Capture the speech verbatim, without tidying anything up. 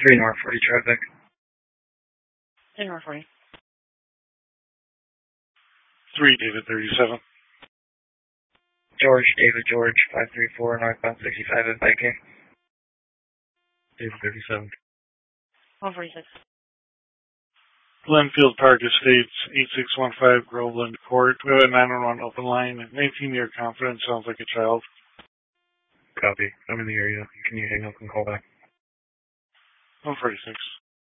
three North forty traffic. three North forty. three David thirty-seven. George, David George, five three four, northbound sixty-five at Viking. David thirty-seven. one forty-six. Glenfield Park Estates, eight six one five Groveland Court. We have a nine one one open line. nineteen-year confidence, sounds like a child. Copy. I'm in the area. Can you hang up and call back? one forty-six.